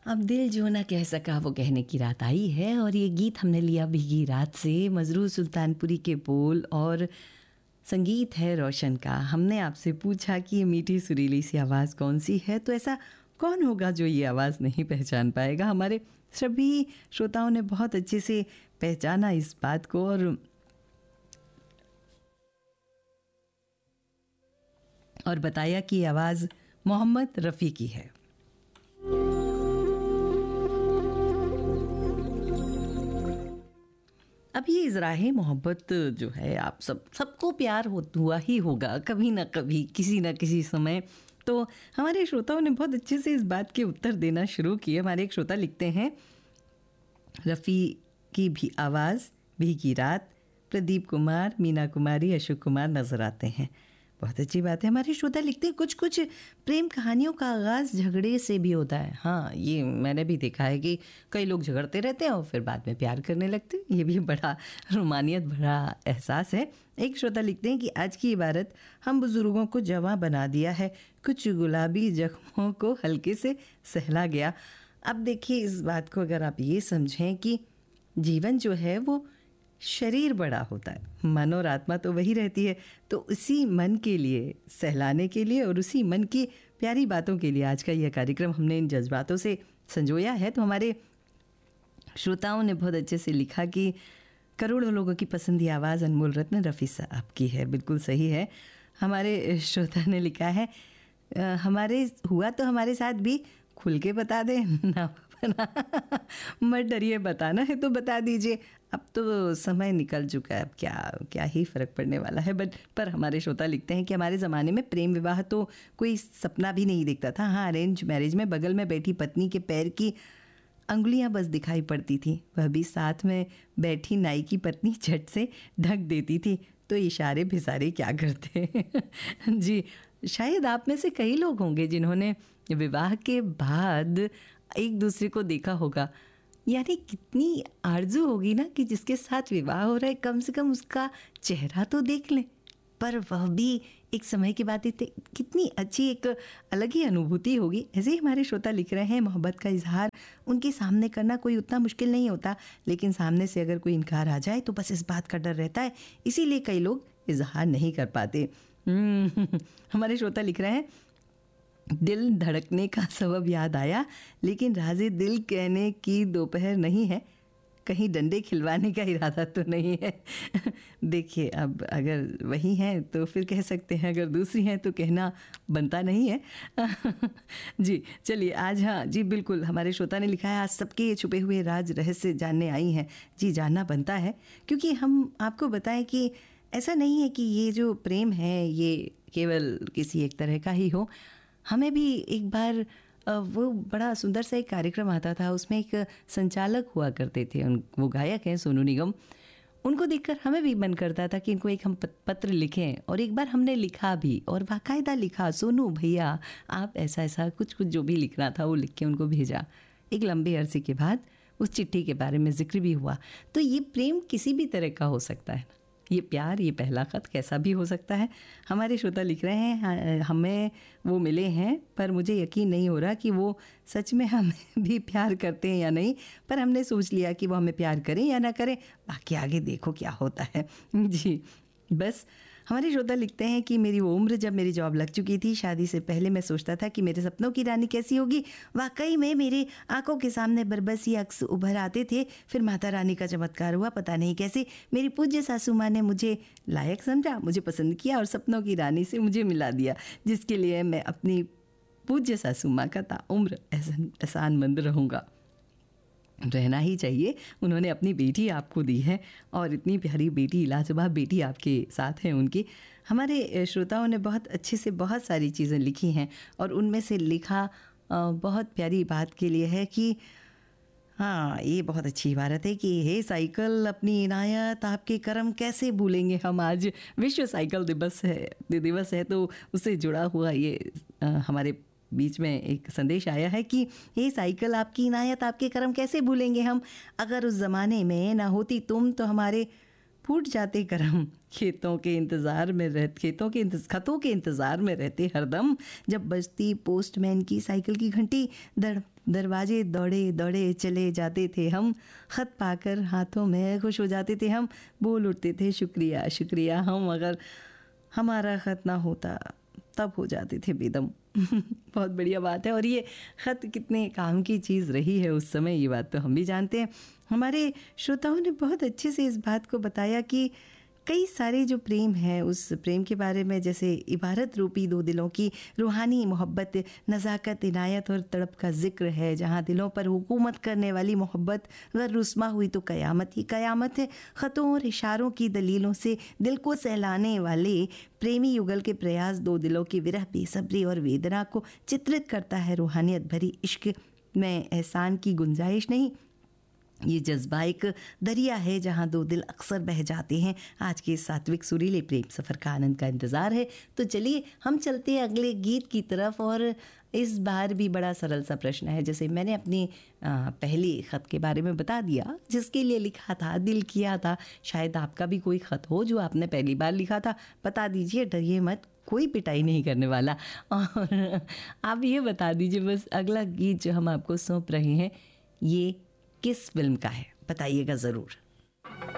अब दिल जो ना कह सका वो कहने की रात आई है और ये गीत हमने लिया भीगी रात से। मजरूर सुल्तानपुरी के बोल और संगीत है रोशन का। हमने आपसे पूछा कि ये मीठी सुरीली सी आवाज़ कौन सी है, तो ऐसा कौन होगा जो ये आवाज़ नहीं पहचान पाएगा। हमारे सभी श्रोताओं ने बहुत अच्छे से पहचाना इस बात को और बताया कि ये आवाज़ मोहम्मद रफ़ी की है। अब ये इज़राहे मोहब्बत जो है आप सबको प्यार हुआ ही होगा कभी ना कभी, किसी ना किसी समय। तो हमारे श्रोताओं ने बहुत अच्छे से इस बात के उत्तर देना शुरू किए। हमारे एक श्रोता लिखते हैं, रफ़ी की भी आवाज़, भीगी रात, प्रदीप कुमार, मीना कुमारी, अशोक कुमार नज़र आते हैं। बहुत अच्छी बात है। हमारे श्रोता लिखते हैं, कुछ कुछ प्रेम कहानियों का आगाज़ झगड़े से भी होता है। हाँ, ये मैंने भी देखा है कि कई लोग झगड़ते रहते हैं और फिर बाद में प्यार करने लगते हैं। ये भी बड़ा रोमानियत भरा एहसास है। एक श्रोता लिखते हैं कि आज की इबारत हम बुज़ुर्गों को जवां बना दिया है, कुछ गुलाबी जख्मों को हल्के से सहला गया। अब देखिए, इस बात को अगर आप ये समझें कि जीवन जो है वो शरीर बड़ा होता है, मन और आत्मा तो वही रहती है। तो उसी मन के लिए, सहलाने के लिए और उसी मन की प्यारी बातों के लिए आज का यह कार्यक्रम हमने इन जज्बातों से संजोया है। तो हमारे श्रोताओं ने बहुत अच्छे से लिखा कि करोड़ों लोगों की पसंदी आवाज़ अनमोल रत्न रफ़ी साहब की है। बिल्कुल सही है। हमारे श्रोता ने लिखा है, हमारे हुआ तो हमारे साथ भी, खुल के बता दें ना मत डरिए, बताना है तो बता दीजिए। अब तो समय निकल चुका है, अब क्या ही फ़र्क पड़ने वाला है। पर हमारे श्रोता लिखते हैं कि हमारे ज़माने में प्रेम विवाह तो कोई सपना भी नहीं दिखता था। हाँ, अरेंज मैरिज में बगल में बैठी पत्नी के पैर की अंगुलियां बस दिखाई पड़ती थी, वह भी साथ में बैठी नाई की पत्नी झट से ढक देती थी, तो इशारे भिसारे क्या करते। जी, शायद आप में से कई लोग होंगे जिन्होंने विवाह के बाद एक दूसरे को देखा होगा। यानी कितनी आरजू होगी ना कि जिसके साथ विवाह हो रहा है कम से कम उसका चेहरा तो देख लें। पर वह भी एक समय के बाद कितनी अच्छी एक अलग ही अनुभूति होगी। ऐसे ही हमारे श्रोता लिख रहे हैं, मोहब्बत का इजहार उनके सामने करना कोई उतना मुश्किल नहीं होता, लेकिन सामने से अगर कोई इनकार आ जाए तो बस इस बात का डर रहता है, इसीलिए कई लोग इजहार नहीं कर पाते। हमारे श्रोता लिख रहे हैं, दिल धड़कने का सबब याद आया, लेकिन राज़े दिल कहने की दोपहर नहीं है, कहीं डंडे खिलवाने का इरादा तो नहीं है। देखिए, अब अगर वही हैं तो फिर कह सकते हैं, अगर दूसरी हैं तो कहना बनता नहीं है। जी चलिए, आज हाँ जी बिल्कुल, हमारे श्रोता ने लिखा है, आज सबके ये छुपे हुए राज रहस्य जानने आई हैं। जी, जानना बनता है, क्योंकि हम आपको बताएं कि ऐसा नहीं है कि ये जो प्रेम है ये केवल किसी एक तरह का ही हो। हमें भी एक बार वो बड़ा सुंदर सा एक कार्यक्रम आता था, उसमें एक संचालक हुआ करते थे, वो गायक हैं सोनू निगम। उनको देखकर हमें भी मन करता था कि इनको एक हम पत्र लिखें, और एक बार हमने लिखा भी, और बाकायदा लिखा, सोनू भैया आप ऐसा ऐसा कुछ जो भी लिखना था वो लिख के उनको भेजा। एक लंबे अरसे के बाद उस चिट्ठी के बारे में जिक्र भी हुआ। तो ये प्रेम किसी भी तरह का हो सकता है, ये प्यार, ये पहला ख़त कैसा भी हो सकता है। हमारे श्रोता लिख रहे हैं, हमें वो मिले हैं पर मुझे यकीन नहीं हो रहा कि वो सच में हमें भी प्यार करते हैं या नहीं, पर हमने सोच लिया कि वो हमें प्यार करें या ना करें, बाकी आगे देखो क्या होता है। जी बस। हमारे श्रोता लिखते हैं कि मेरी वो उम्र जब मेरी जॉब लग चुकी थी, शादी से पहले मैं सोचता था कि मेरे सपनों की रानी कैसी होगी। वाकई में मेरी आंखों के सामने बरबसी अक्स उभर आते थे। फिर माता रानी का चमत्कार हुआ, पता नहीं कैसे मेरी पूज्य सासू माँ ने मुझे लायक समझा, मुझे पसंद किया और सपनों की रानी से मुझे मिला दिया, जिसके लिए मैं अपनी पूज्य सासू माँ का ताउम्र एहसानमंद रहूँगा। रहना ही चाहिए। उन्होंने अपनी बेटी आपको दी है, और इतनी प्यारी बेटी, लाजवाब बेटी आपके साथ है उनकी। हमारे श्रोताओं ने बहुत अच्छे से बहुत सारी चीज़ें लिखी हैं, और उनमें से लिखा बहुत प्यारी बात के लिए है कि हाँ, ये बहुत अच्छी इबारत है कि हे साइकिल अपनी इनायत आपके करम कैसे भूलेंगे हम। आज विश्व साइकिल दिवस है, तो उससे जुड़ा हुआ ये हमारे बीच में एक संदेश आया है कि हे साइकिल आपकी इनायत आपके करम कैसे भूलेंगे हम, अगर उस ज़माने में ना होती तुम तो हमारे फूट जाते करम। खतों के इंतज़ार में रहते हरदम, जब बजती पोस्टमैन की साइकिल की घंटी, दरवाजे दौड़े दौड़े चले जाते थे हम, ख़त पाकर हाथों में खुश हो जाते थे हम, बोल उठते थे शुक्रिया शुक्रिया हम, अगर हमारा ख़त ना होता तब हो जाते थे बेदम। बहुत बढ़िया बात है। और ये ख़त कितने काम की चीज़ रही है उस समय, ये बात तो हम भी जानते हैं। हमारे श्रोताओं ने बहुत अच्छे से इस बात को बताया कि कई सारे जो प्रेम है उस प्रेम के बारे में, जैसे इबारत रूपी दो दिलों की रूहानी मोहब्बत, नज़ाकत, इनायत और तड़प का जिक्र है। जहाँ दिलों पर हुकूमत करने वाली मोहब्बत अगर रुस्मा हुई तो क़यामत ही क़यामत है। ख़तों और इशारों की दलीलों से दिल को सहलाने वाले प्रेमी युगल के प्रयास दो दिलों की विरह, बेसब्री और वेदना को चित्रित करता है। रूहानियत भरी इश्क में एहसान की गुंजाइश नहीं, ये जज्बा एक दरिया है जहाँ दो दिल अक्सर बह जाते हैं। आज के सात्विक सुरीले प्रेम सफ़र का आनंद का इंतज़ार है, तो चलिए हम चलते हैं अगले गीत की तरफ। और इस बार भी बड़ा सरल सा प्रश्न है, जैसे मैंने अपनी पहली ख़त के बारे में बता दिया, जिसके लिए लिखा था, दिल किया था। शायद आपका भी कोई ख़त हो जो आपने पहली बार लिखा था, बता दीजिए, डरिए मत, कोई पिटाई नहीं करने वाला। और आप ये बता दीजिए बस, अगला गीत जो हम आपको सौंप रहे हैं ये किस फिल्म का है, बताइएगा ज़रूर।